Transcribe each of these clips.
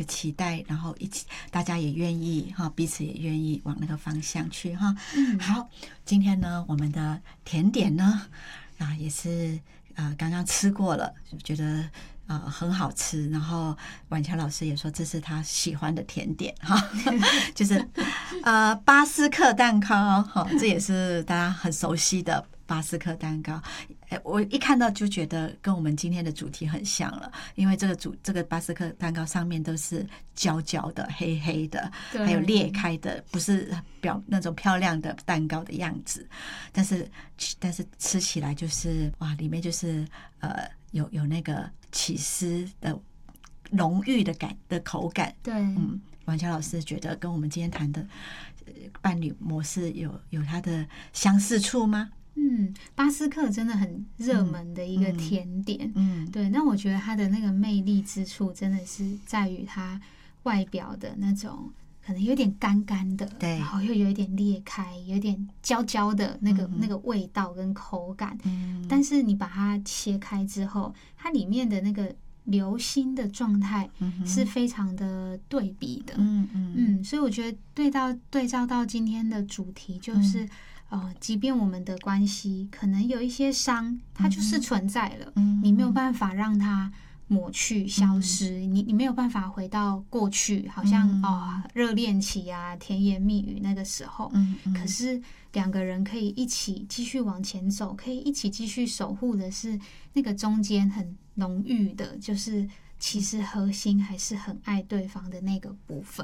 期待，然后一起大家也愿意哈，彼此也愿意往那个方向去哈。好，今天呢，我们的甜点呢，也是刚刚吃过了，觉得很好吃，然后婉乔老师也说这是他喜欢的甜点哈，就是巴斯克蛋糕哈，这也是大家很熟悉的巴斯克蛋糕。我一看到就觉得跟我们今天的主题很像了，因为这个巴斯克蛋糕上面都是焦焦的、黑黑的，还有裂开的，不是那种漂亮的蛋糕的样子，但是吃起来就是哇，里面就是有那个起司的浓郁的口感。 对， 婉乔老师觉得跟我们今天谈的伴侣模式有它的相似处吗？ 巴斯克真的很热门的一个甜点，对。那我觉得它的那个魅力之处，真的是在于它外表的那种可能有点干干的， 对， 然后又有一点裂开，有点焦焦的那个味道跟口感。但是你把它切开之后，它里面的那个流心的状态是非常的对比的。所以我觉得对照到今天的主题就是。即便我们的关系可能有一些伤，它就是存在了，你没有办法让它抹去、消失，你没有办法回到过去，好像热恋期啊、甜言蜜语那个时候，可是两个人可以一起继续往前走，可以一起继续守护的是那个中间很浓郁的，就是其实核心还是很爱对方的那个部分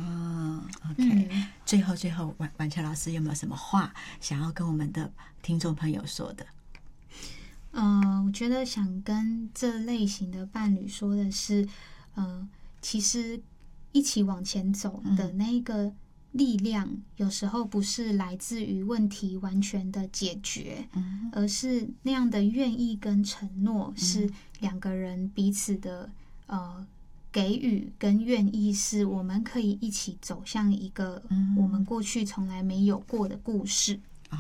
OK，最后婉乔老师有没有什么话想要跟我们的听众朋友说的？ 我觉得想跟这类型的伴侣说的是，其实一起往前走的那个力量，有时候不是来自于问题完全的解决，而是那样的愿意跟承诺，是两个人彼此的给予跟愿意，是我们可以一起走向一个我们过去从来没有过的故事。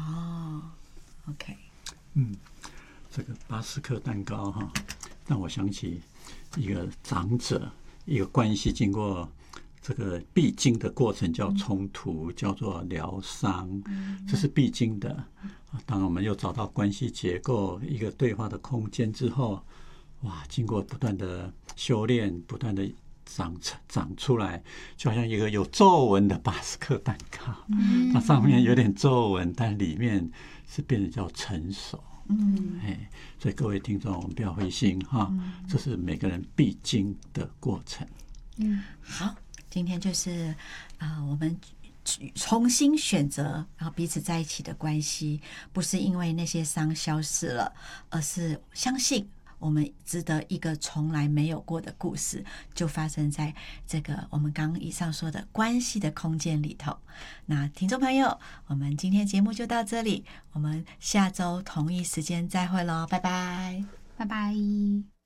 OK， 这个巴斯克蛋糕哈，让我想起一个长者，一个关系经过这个必经的过程叫冲突，叫做疗伤，这是必经的。当我们又找到关系结构一个对话的空间之后，哇，经过不断的修炼，不断的长出来，就好像一个有皱纹的巴斯克蛋糕，它上面有点皱纹，但里面是变得叫成熟。所以各位听众，我们不要灰心哈，这是每个人必经的过程。 好，今天就是我们重新选择，然后彼此在一起的关系，不是因为那些伤消失了，而是相信我们值得一个从来没有过的故事，就发生在这个我们刚刚以上说的关系的空间里头。那听众朋友，我们今天节目就到这里，我们下周同一时间再会咯，拜拜， 拜拜。